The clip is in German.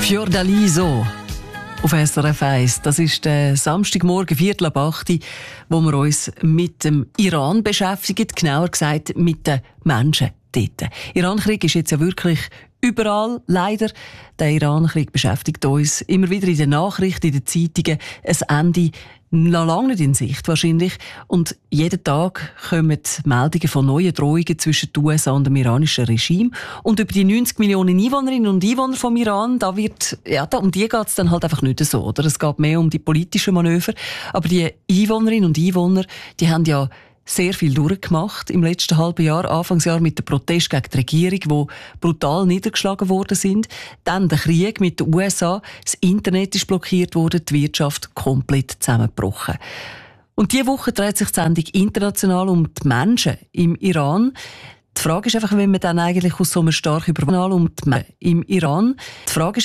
Fiordaliso auf SRF 1. Das ist der Samstagmorgen, 7:45, wo wir uns mit dem Iran beschäftigen, genauer gesagt mit den Menschen dort. Iran-Krieg ist jetzt ja wirklich überall, leider. Der Iran-Krieg beschäftigt uns immer wieder in den Nachrichten, in den Zeitungen. Ein Ende noch lange nicht in Sicht wahrscheinlich. Und jeden Tag kommen Meldungen von neuen Drohungen zwischen den USA und dem iranischen Regime. Und über die 90 Millionen Einwohnerinnen und Einwohner vom Iran, um die geht es dann halt einfach nicht so. Oder? Es geht mehr um die politischen Manöver. Aber die Einwohnerinnen und Einwohner, die haben ja sehr viel durchgemacht im letzten halben Jahr. Anfangsjahr mit dem Protest gegen die Regierung, die brutal niedergeschlagen worden sind. Dann der Krieg mit den USA. Das Internet ist blockiert worden, die Wirtschaft komplett zusammengebrochen. Und diese Woche dreht sich die Sendung international um die Menschen im Iran. Die Frage ist einfach, wenn man dann eigentlich aus so einem stark im Iran. Die Frage ist